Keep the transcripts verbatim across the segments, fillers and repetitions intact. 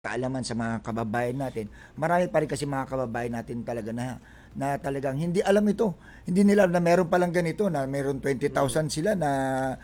kaalaman sa mga kababayan natin, marami pa rin kasi mga kababayan natin talaga na na talagang hindi alam ito. Hindi nila na meron palang ganito na meron twenty thousand sila na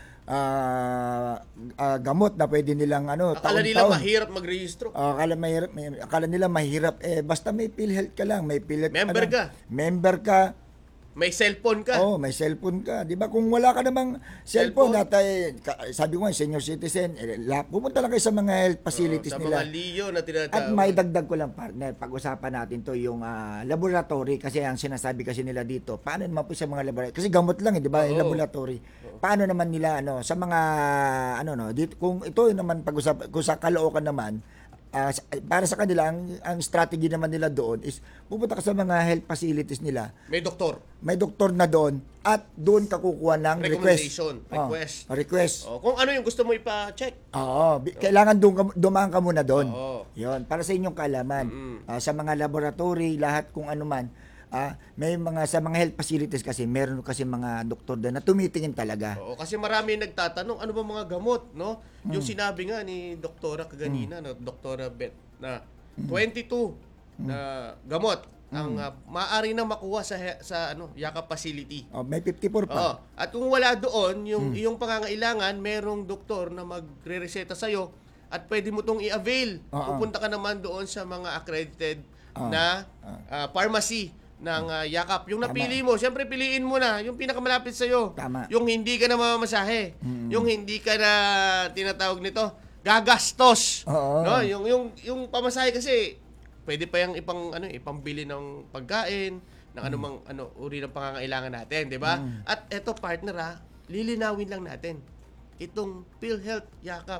ah, ah, gamot na pwede nilang ano Akala nila taon-taon. mahirap magrehistro. Ah, akala mahirap, may, akala nila mahirap eh basta may PhilHealth ka lang, may PhilHealth Member ano, ka. Member ka. May cellphone ka. Oh, may cellphone ka. 'Di ba? Kung wala ka namang cellphone, Cellphone. at eh, ka- sabi ko nga senior citizen, eh, la- pumunta lang kayo sa mga health facilities sa nila. mga Leo na tinatawag. At may dagdag ko lang partner, pag-usapan natin to yung ah, laboratory kasi ang sinasabi kasi nila dito, paano naman po sa mga laboratory? Kasi gamot lang eh, di ba? Yung Oo. laboratory. Paano naman nila ano sa mga ano no, dito, kung ito naman pag-usap kung sa Caloocan naman, ah, sa- para sa kanila ang, ang strategy naman nila doon is pupunta ka sa mga health facilities nila. May doktor. May doktor na doon at doon ka kukuha ng request. Recommendation. Oh, Request. request. Oh, kung ano yung gusto mo ipa-check. Oo, bi- kailangan doon ka, dumaan ka muna doon. Oo. 'Yon, para sa inyong kaalaman. Ah, sa mga laboratory, lahat kung ano man, ah, may mga sa mga health facilities kasi meron kasi mga doktor doon na tumitingin talaga. Oo, kasi marami nagtatanong, ano ba mga gamot, no? Yung Hmm. sinabi nga ni Doktora kaganina, no, Doktora Beth, na twenty-two na gamot ang uh, maaari na makuha sa he- sa ano, Yakap facility. Oh, may fifty-four Oo. pa. At kung wala doon, yung Hmm. iyong pangangailangan, merong doktor na magre-reseta sa iyo at pwede mo tong i-avail. Oo. Pupunta ka naman doon sa mga accredited Oo. na ah, pharmacy ng ah, Yakap. Yung napili mo, siyempre piliin mo na yung pinakamalapit sa iyo. Tama. Yung hindi ka na mamamasahe. Yung hindi ka na tinatawag nito gagastos. Oo. No, yung yung yung pamasahe kasi pwede pa yang ipang ano ipambili ng pagkain ng anumang ano uri ng pangangailangan natin, 'di ba? At eto partner ha, lilinawin lang natin. Itong PhilHealth Yakap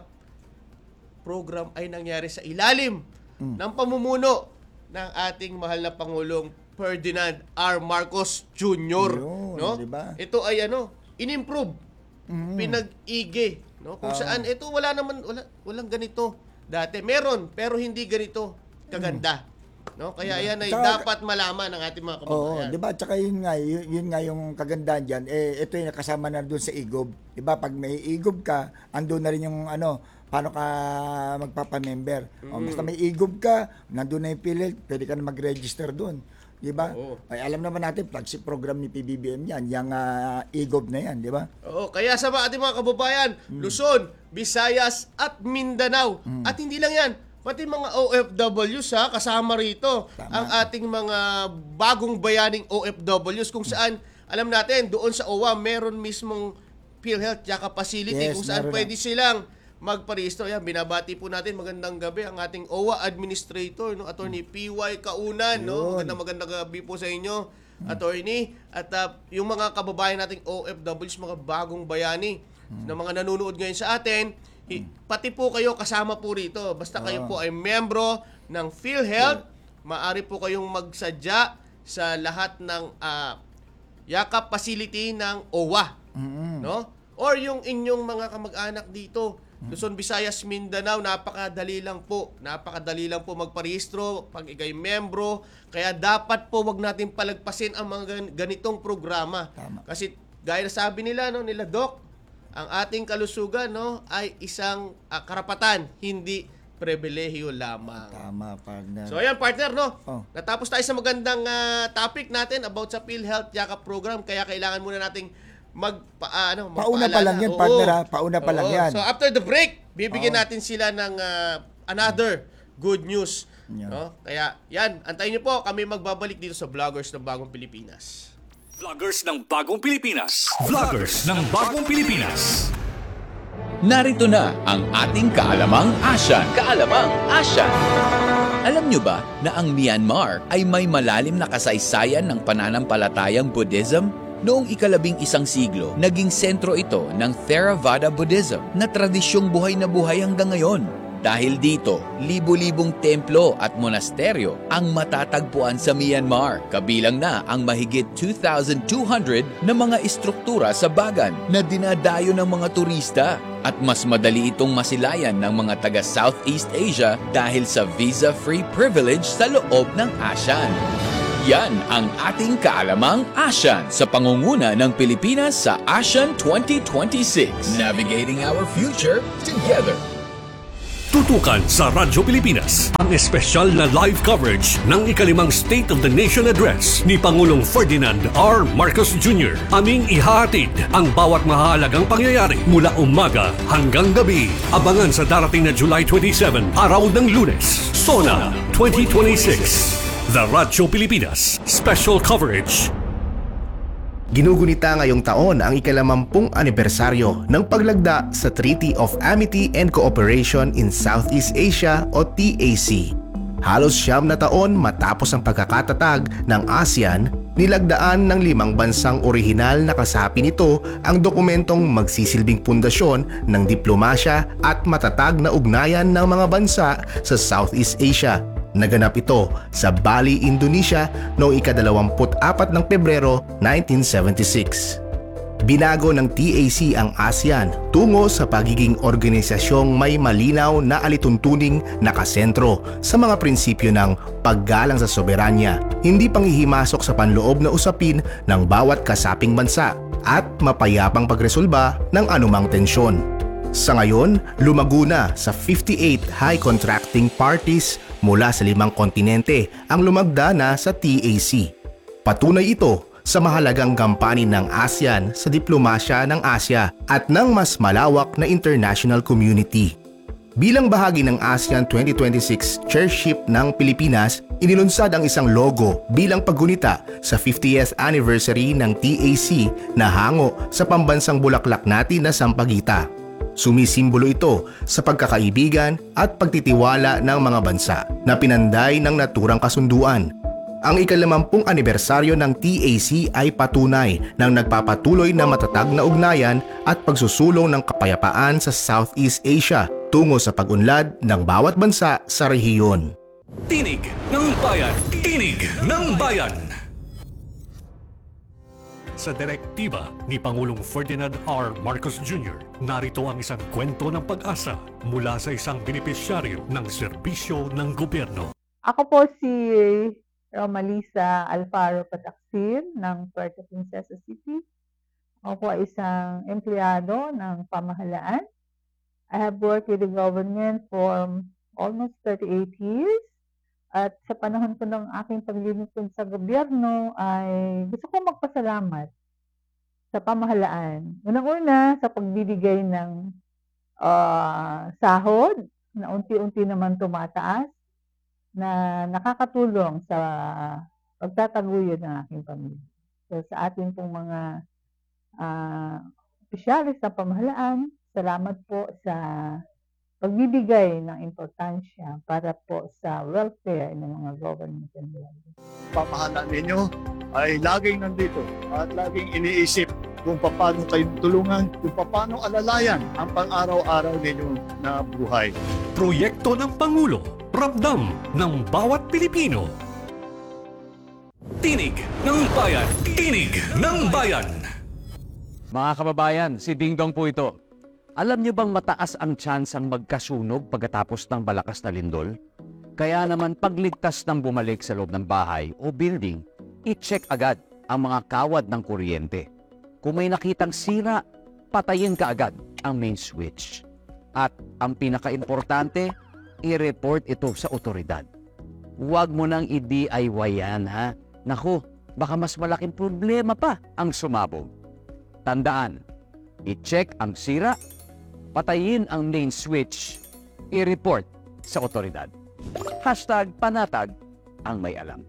program ay nangyari sa ilalim ng pamumuno ng ating mahal na Pangulong Ferdinand R. Marcos Junior Yun, no? 'di ba? Ito ay ano, inimprove, Mm. pinag-ige, no? Kung Ah. saan ito wala naman wala walang ganito dati. Meron pero hindi ganito kaganda. No? Kaya yan ay Tsaka- dapat malaman ng ating mga Oo, kababayan. 'di ba? Tsaka yun nga, yun, yun nga yung kagandahan diyan. Eh ito yung nakasama na doon sa igob. 'Di ba? Pag may igob ka, andun na rin yung ano, paano ka magpapa-member. O, basta may igob ka, nandun na yung PhilHealth, pwede ka na mag-register doon. 'Di ba? Oo. Ay alam naman natin flagship program ni P B B M 'yan, yung ah, igob na 'yan, 'di ba? Oo, kaya sa mga ating mga kababayan, Hmm. Luzon, Visayas at Mindanao. At hindi lang yan, pati mga O F W sa kasama rito. Tama. Ang ating mga bagong bayaning O F Ws kung saan, alam natin, doon sa O W A, meron mismong PhilHealth Yakap facility Yes, kung saan meron pwede na. silang magparehistro. Yan, binabati po natin, magandang gabi ang ating O W A Administrator, no? Attorney P Y Kaunan, no? Yun. Magandang magandang gabi po sa inyo, Attorney. At uh, yung mga kababayan nating O F Ws, mga bagong bayani na mga nanonood ngayon sa atin, i- pati po kayo kasama po rito. Basta kayo po ay membro ng PhilHealth, maaari po kayong magsadya sa lahat ng ah, Yakap facility ng O W A. Mm. No? Or yung inyong mga kamag-anak dito, Luzon, Visayas, Mindanao, napakadali lang po. Napakadali lang po magparehistro pag ikay membro. Kaya dapat po wag natin palagpasin ang mga gan- ganitong programa. Tama. Kasi gaya na sabi nila, no, nila Doc, ang ating kalusugan, no, ay isang ah, karapatan, hindi pribilehiyo lamang. Tama, partner. So ayan partner, no? Oh. Natapos tayo sa magandang ah, topic natin about sa PhilHealth Yakap program, kaya kailangan muna nating mag pa, ah, ano, Pauna pa magpaalala. lang yan, Oo. partner, ha? Pauna pa lang Oo. yan. So after the break, bibigyan Oo. natin sila ng ah, another good news. Yan. No? Kaya yan, antayin niyo po, kami magbabalik dito sa Vloggers ng Bagong Pilipinas. Vloggers ng Bagong Pilipinas. Vloggers ng Bagong Pilipinas. Narito na ang ating kaalamang Asyan. Kaalamang Asyan. Alam nyo ba na ang Myanmar ay may malalim na kasaysayan ng pananampalatayang Buddhism? Noong ikalabing isang siglo, naging sentro ito ng Theravada Buddhism na tradisyong buhay na buhay hanggang ngayon. Dahil dito, libo-libong templo at monasteryo ang matatagpuan sa Myanmar, kabilang na ang mahigit two thousand two hundred na mga istruktura sa Bagan na dinadayo ng mga turista. At mas madali itong masilayan ng mga taga Southeast Asia dahil sa visa-free privilege sa loob ng ASEAN. Yan ang ating kaalamang ASEAN sa pangunguna ng Pilipinas sa ASEAN twenty twenty-six. Navigating our future together. Tutukan sa Radyo Pilipinas ang espesyal na live coverage ng ikalimang State of the Nation Address ni Pangulong Ferdinand R. Marcos Junior Aming ihahatid ang bawat mahalagang pangyayari mula umaga hanggang gabi. Abangan sa darating na July twenty-seven, araw ng Lunes, SONA twenty twenty-six. The Radyo Pilipinas Special Coverage. Ginugunita ngayong taon ang ikalamampung anibersaryo ng paglagda sa Treaty of Amity and Cooperation in Southeast Asia o T A C. Halos siyam na taon matapos ang pagkakatatag ng ASEAN, nilagdaan ng limang bansang orihinal na kasapi nito ang dokumentong magsisilbing pundasyon ng diplomasya at matatag na ugnayan ng mga bansa sa Southeast Asia. Naganap ito sa Bali, Indonesia noong ikadalawamput apat ng Pebrero nineteen seventy-six. Binago ng T A C ang ASEAN tungo sa pagiging organisasyong may malinaw na alituntuning nakasentro sa mga prinsipyo ng paggalang sa soberanya, hindi panghihimasok sa panloob na usapin ng bawat kasaping bansa at mapayapang pagresolba ng anumang tensyon. Sa ngayon, lumago na sa fifty-eight high contracting parties mula sa limang kontinente ang lumagda na sa T A C. Patunay ito sa mahalagang gampanin ng ASEAN sa diplomasya ng Asya at ng mas malawak na international community. Bilang bahagi ng ASEAN twenty twenty-six Chairship ng Pilipinas, inilunsad ang isang logo bilang paggunita sa fiftieth anniversary ng T A C na hango sa pambansang bulaklak natin na Sampaguita. Sumisimbolo ito sa pagkakaibigan at pagtitiwala ng mga bansa na pinanday ng naturang kasunduan. Ang ikalamampung anibersaryo ng T A C ay patunay ng nagpapatuloy na matatag na ugnayan at pagsusulong ng kapayapaan sa Southeast Asia tungo sa pag-unlad ng bawat bansa sa rehiyon. Tinig ng Bayan! Tinig ng Bayan! Sa direktiba ni Pangulong Ferdinand R. Marcos Junior, narito ang isang kwento ng pag-asa mula sa isang benepisyaryo ng serbisyo ng gobyerno. Ako po si Romalisa Alfaro Pataksin ng Puerto Princesa City. Ako po ay isang empleyado ng pamahalaan. I have worked with the government for almost thirty-eight years. At sa panahon po ng aking paglilingkod sa gobyerno ay gusto ko magpasalamat sa pamahalaan. Unang-una sa pagbibigay ng uh, sahod na unti-unti naman tumataas na nakakatulong sa pagtataguyod ng aking pamilya. So sa ating pong mga uh, opisyalis ng pamahalaan, salamat po sa pagbibigay ng importansya para po sa welfare ng mga government employees. Pamahalaan ninyo ay laging nandito at laging iniisip kung paano kayong tulungan, kung paano alalayan ang pang-araw-araw ninyo na buhay. Proyekto ng Pangulo, ramdam ng bawat Pilipino. Tinig ng Bayan! Tinig ng Bayan! Mga kababayan, si Ding Dong po ito. Alam niyo bang mataas ang tsansang magkasunog pagkatapos ng balakas na lindol? Kaya naman pagligtas ng bumalik sa loob ng bahay o building, i-check agad ang mga kawad ng kuryente. Kung may nakitang sira, patayin ka agad ang main switch. At ang pinaka-importante, i-report ito sa otoridad. Huwag mo nang i-D I Y yan, ha? Naku, baka mas malaking problema pa ang sumabog. Tandaan, i-check ang sira, patayin ang main switch, i-report sa otoridad. Hashtag panatag ang may alam.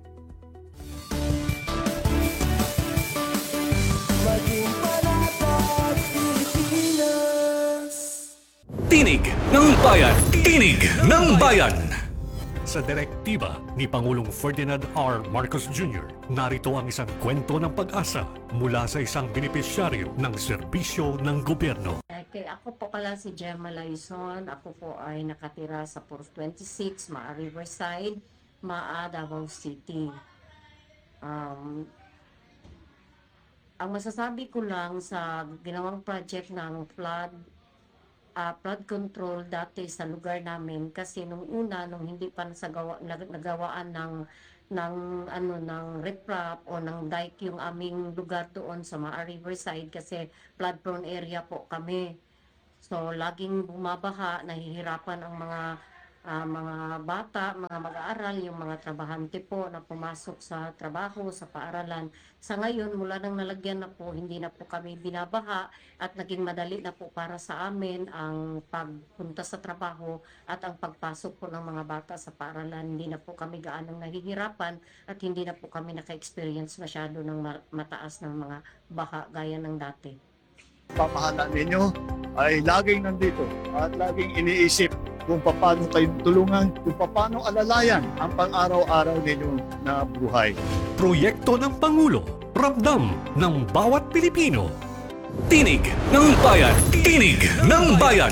Tinig ng Bayan! Tinig ng Bayan! Sa direktiba ni Pangulong Ferdinand R. Marcos Junior, narito ang isang kwento ng pag-asa mula sa isang benepisyaryo ng serbisyo ng gobyerno. Okay, ako po pala si Gemma Laison. Ako po ay nakatira sa four twenty-six, Maa Riverside, Maa, Davao City. Um, ang masasabi ko lang sa ginawang project ng flood Uh, flood control dati sa lugar namin kasi nung una nung hindi pa nasagawa nag, nagawaan ng ng ano ng riprap o ng dike yung aming lugar doon sa Maa Riverside kasi flood prone area po kami. So, laging bumabaha, nahihirapan ang mga ah, mga bata, mga mag-aaral, yung mga trabahante po na pumasok sa trabaho, sa paaralan. Sa ngayon, mula nang nalagyan na po, hindi na po kami binabaha at naging madali na po para sa amin ang pagpunta sa trabaho at ang pagpasok po ng mga bata sa paaralan. Hindi na po kami gaanong nahihirapan at hindi na po kami naka-experience masyado ng ma- mataas ng mga baha gaya ng dati. Pamahalaan ninyo ay laging nandito at laging iniisip kung paano kayong tulungan, kung paano alalayan ang pang-araw-araw ninyo na buhay. Proyekto ng Pangulo, ramdam ng bawat Pilipino. Tinig ng Bayan, Tinig ng Bayan.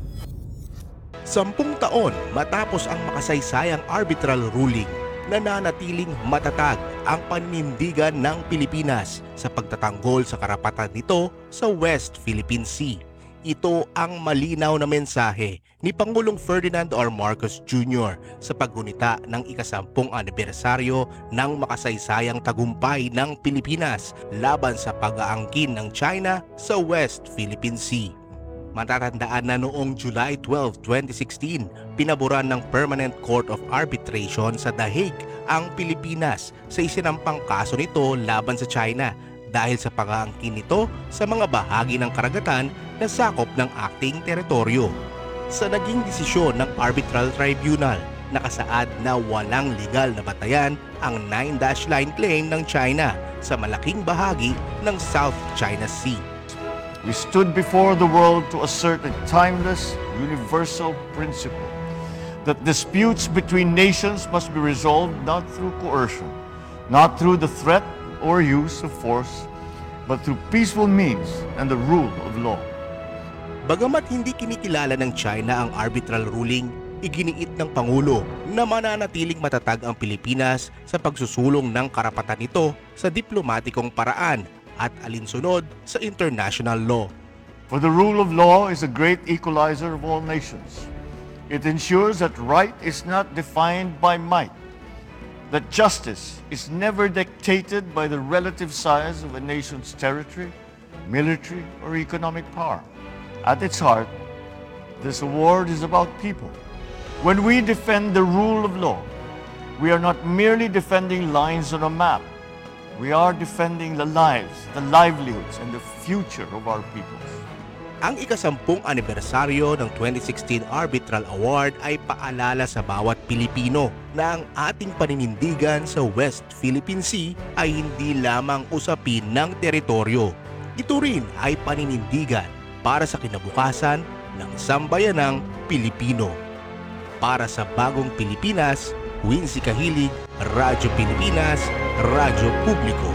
Sampung taon matapos ang makasaysayang arbitral ruling, nananatiling matatag ang paninindigan ng Pilipinas sa pagtatanggol sa karapatan nito sa West Philippine Sea. Ito ang malinaw na mensahe ni Pangulong Ferdinand R. Marcos Junior sa paggunita ng ikasampung anibersaryo ng makasaysayang tagumpay ng Pilipinas laban sa pag-aangkin ng China sa West Philippine Sea. Matatandaan na noong July twelfth, twenty sixteen, pinaboran ng Permanent Court of Arbitration sa The Hague ang Pilipinas sa isinampang kaso nito laban sa China dahil sa pag-aangkin nito sa mga bahagi ng karagatan na sakop ng ating teritoryo. Sa naging desisyon ng Arbitral Tribunal, nakasaad na walang legal na batayan ang Nine Dash Line claim ng China sa malaking bahagi ng South China Sea. We stood before the world to assert a timeless, universal principle that disputes between nations must be resolved not through coercion, not through the threat or use of force, but through peaceful means and the rule of law. Bagamat hindi kinikilala ng China ang arbitral ruling, iginiit ng Pangulo na mananatiling matatag ang Pilipinas sa pagsusulong ng karapatan nito sa diplomatikong paraan at alinsunod sa international law. For the rule of law is a great equalizer of all nations. It ensures that right is not defined by might, that justice is never dictated by the relative size of a nation's territory, military, or economic power. At its heart, this award is about people. When we defend the rule of law, we are not merely defending lines on a map. We are defending the lives, the livelihoods, and the future of our peoples. Ang ikasampung anibersaryo ng twenty sixteen Arbitral Award ay paalala sa bawat Pilipino na ang ating paninindigan sa West Philippine Sea ay hindi lamang usapin ng teritoryo. Ito rin ay paninindigan para sa kinabukasan ng sambayanang Pilipino. Para sa Bagong Pilipinas, Wincy Kahilig, Radyo Pilipinas, Radyo Publiko.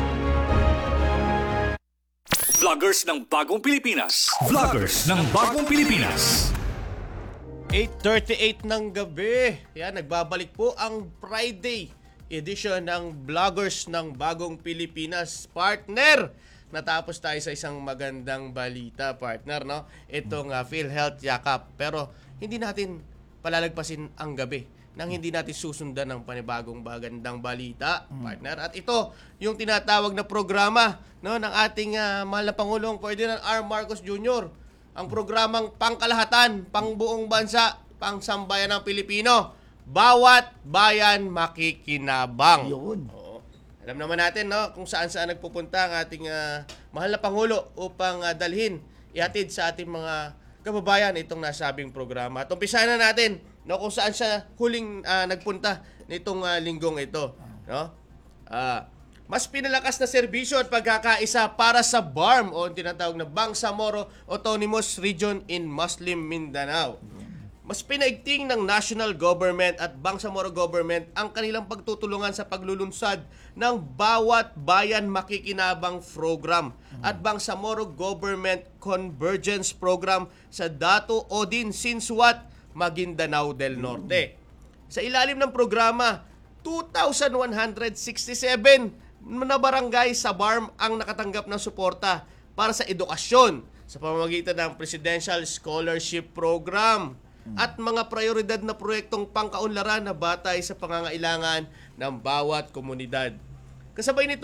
Vloggers ng Bagong Pilipinas. Vloggers ng Bagong Pilipinas. eight thirty-eight ng gabi. Yan, nagbabalik po ang Friday edition ng Vloggers ng Bagong Pilipinas. Partner! Natapos tayo sa isang magandang balita, partner, no? Itong uh, PhilHealth Yakap. Pero hindi natin palalagpasin ang gabi nang hindi natin susundan ng panibagong magandang balita, partner. At ito, yung tinatawag na programa, no, ng ating uh, mahal na Pangulong Ferdinand R. Marcos Junior Ang programang pangkalahatan, pangbuong bansa, pangsambayan ng Pilipino. Bawat bayan makikinabang. Yun. Oo. Alam naman natin, no, kung saan-saan nagpupunta ang ating uh, mahal na Pangulo upang uh, dalhin, ihatid sa ating mga kababayan itong nasabing programa. At umpisahan na natin, no, kung saan siya huling uh, nagpunta nitong uh, linggong ito, no? Uh, mas pinalakas na serbisyo at pagkakaisa para sa B A R M o tinatawag na Bangsamoro Autonomous Region in Muslim Mindanao. Mas pinaigting ng national government at Bangsamoro government ang kanilang pagtutulungan sa paglulunsad ng Bawat Bayan Makikinabang program at Bangsamoro Government Convergence Program sa Dato Odin Sinsuat, Maguindanao del Norte. Sa ilalim ng programa, two thousand one hundred sixty-seven na barangay sa B A R M ang nakatanggap ng suporta para sa edukasyon sa pamamagitan ng Presidential Scholarship Program at mga prioridad na proyektong pangkaunlaran na batay sa pangangailangan ng bawat komunidad. Kasabay nito,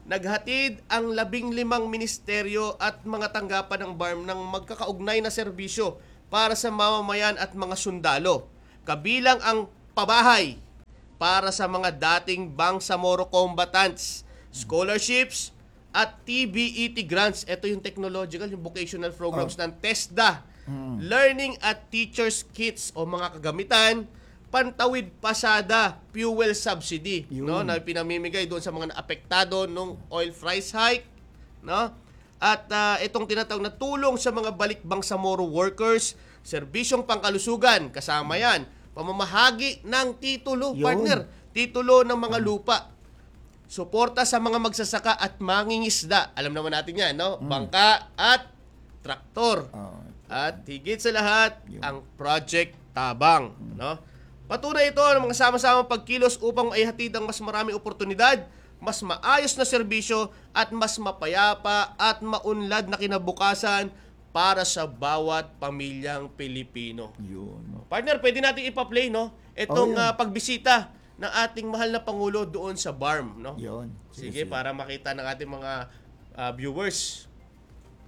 naghatid ang labing limang ministeryo at mga tanggapan ng B A R M ng magkakaugnay na serbisyo para sa mamamayan at mga sundalo. Kabilang ang pabahay para sa mga dating Bangsamoro combatants, scholarships, at T B E T grants. Ito yung technological, yung vocational programs ng TESDA. Learning at teachers kits o mga kagamitan, pantawid pasada, fuel subsidy, Yun. no, na pinamimigay doon sa mga naapektado nung oil price hike, no? At ah, itong tinatawag na tulong sa mga balik Bangsamoro workers, serbisyong pangkalusugan, kasama yan, pamamahagi ng titulo, Yun. partner, titulo ng mga lupa, suporta sa mga magsasaka at mangingisda. Alam naman natin yan, no? Bangka at traktor. Oh. At higit sa lahat, ang Project Tabang, no? Patunay ito ng mga sama-samang pagkilos upang maihatid ang mas maraming oportunidad, mas maayos na serbisyo at mas mapayapa at maunlad na kinabukasan para sa bawat pamilyang Pilipino. Yun. Partner, pwede natin ipa-play, no? Itong Oh, yun. ah, pagbisita ng ating mahal na Pangulo doon sa B A R M, no? Yun. Sige, para makita ng ating mga ah, viewers